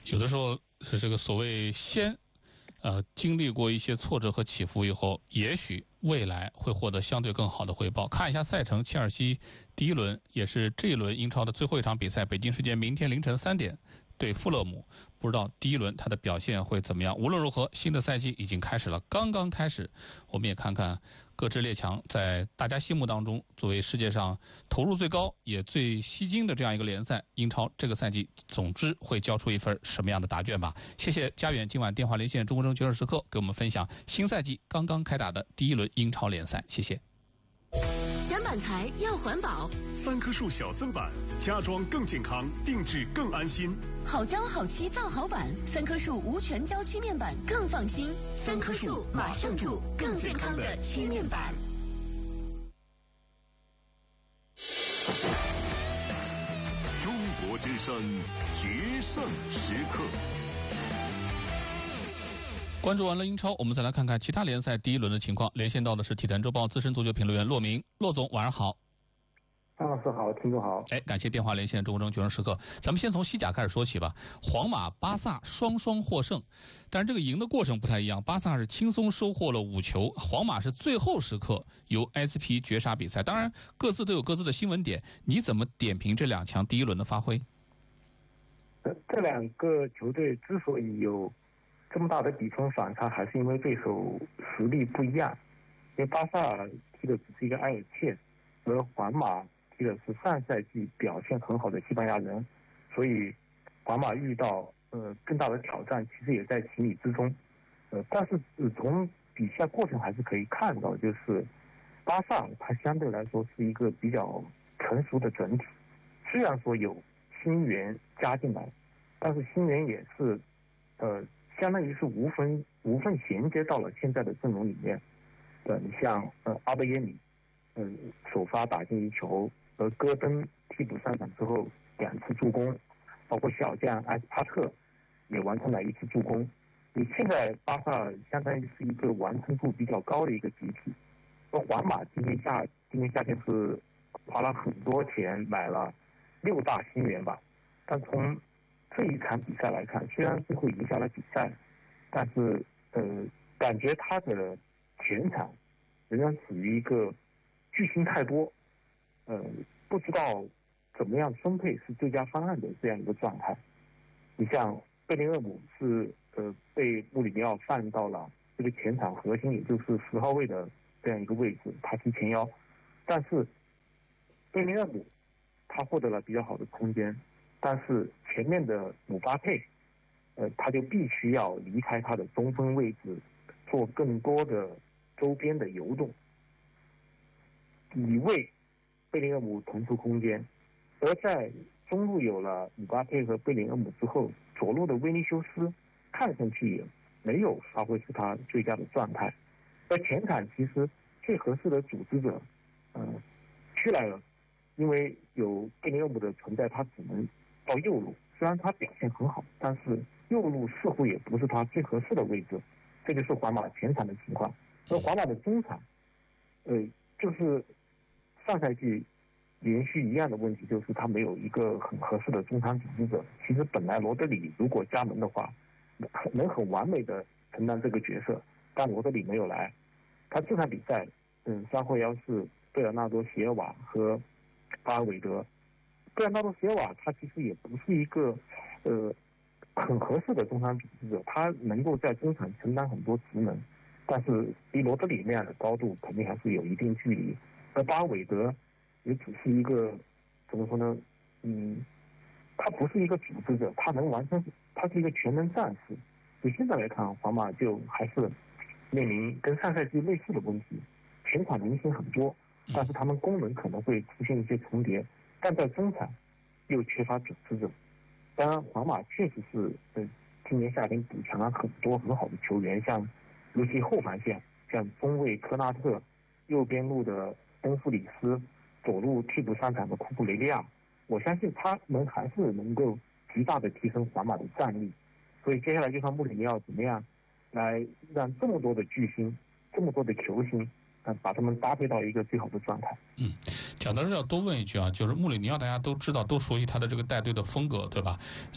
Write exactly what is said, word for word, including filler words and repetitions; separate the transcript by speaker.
Speaker 1: 有的时候这个所谓先呃经历过一些挫折和起伏以后，也许未来会获得相对更好的回报。看一下赛程，切尔西第一轮也是这一轮英超的最后一场比赛，北京时间明天凌晨三点对富勒姆，不知道第一轮他的表现会怎么样。无论如何，新的赛季已经开始了，刚刚开始，我们也看看各支列强在大家心目当中作为世界上投入最高也最吸睛的这样一个联赛，英超这个赛季总之会交出一份什么样的答卷吧。谢谢家远今晚电话连线中国证券时刻给我们分享新赛季刚刚开打的第一轮英超联赛，谢谢。
Speaker 2: 选板材要环保，
Speaker 3: 三棵树小森板，家装更健康，定制更安心。
Speaker 2: 好胶好漆造好板，三棵树无全胶漆面板更放心。三棵树马上住更健康的漆面板。
Speaker 3: 中国之声决胜时刻。
Speaker 1: 关注完了英超，我们再来看看其他联赛第一轮的情况。连线到的是体坛周报资深足球评论员骆明，骆总晚上好。
Speaker 4: 张老师好，听众好。
Speaker 1: 哎，感谢电话连线中国证决胜时刻。咱们先从西甲开始说起吧。皇马、巴萨双双获胜，但是这个赢的过程不太一样。巴萨是轻松收获了五球，皇马是最后时刻由 S P 绝杀比赛。当然，各自都有各自的新闻点，你怎么点评这两强第一轮的发挥？
Speaker 4: 这两个球队之所以有这么大的比分反差，还是因为对手实力不一样。因为巴萨踢的只是一个埃尔切，而皇马踢的是上赛季表现很好的西班牙人，所以皇马遇到呃更大的挑战，其实也在情理之中。呃，但是、呃、从比赛过程还是可以看到，就是巴萨它相对来说是一个比较成熟的整体，虽然说有新援加进来，但是新援也是呃。相当于是无分无份衔接到了现在的阵容里面。呃，你像呃阿贝耶米，嗯、呃，首发打进一球，而戈登替补上场之后两次助攻，包括小将埃斯帕特也完成了一次助攻。你现在巴萨相当于是一个完成度比较高的一个集体，而皇马今年夏今年夏天是花了很多钱买了六大新援吧，但从这一场比赛来看，虽然最后赢下了比赛，但是呃，感觉他的前场仍然处于一个巨星太多，呃，不知道怎么样分配是最佳方案的这样一个状态。你像贝林厄姆是呃被穆里尼奥放到了这个前场核心，也就是十号位的这样一个位置，他踢前腰，但是贝林厄姆他获得了比较好的空间。但是前面的姆巴佩，呃，他就必须要离开他的中锋位置，做更多的周边的游动，以为贝林厄姆腾出空间。而在中路有了姆巴佩和贝林厄姆之后，左路的威尼修斯看上去也没有发挥出他最佳的状态。而前场其实最合适的组织者，呃，屈莱尔，因为有贝林厄姆的存在，他只能到右路，虽然他表现很好，但是右路似乎也不是他最合适的位置，这就是皇马前场的情况。而皇马的中场，呃，就是上赛季连续一样的问题，就是他没有一个很合适的中场组织者。其实本来罗德里如果加盟的话，能很完美的承担这个角色，但罗德里没有来。他这场比赛，嗯，三后腰是贝尔纳多·席尔瓦和巴尔韦德。贝尔纳多·席尔瓦他其实也不是一个呃很合适的中场组织者，他能够在中场承担很多职能，但是离罗德里那样的高度肯定还是有一定距离。而巴尔韦德也只是一个怎么说呢？嗯，他不是一个组织者，他能完成，他是一个全能战士。所以现在来看，皇马就还是面临跟上赛季类似的问题，前场明星很多，但是他们功能可能会出现一些重叠。但在中场又缺乏组织者。当然皇马确实是呃今年夏天补强了很多很好的球员，像尤其后防线，像中卫科纳特，右边路的东弗里斯，左路替补上场的库库雷利亚，我相信他们还是能够极大的提升皇马的战力。所以接下来就看穆里尼奥怎么样来让这么多的巨星，这么多的球星把他们搭配到一个最好的状态。
Speaker 1: 嗯，讲到这要多问一句啊，就是穆里尼奥大家都知道，都熟悉他的这个带队的风格，对吧？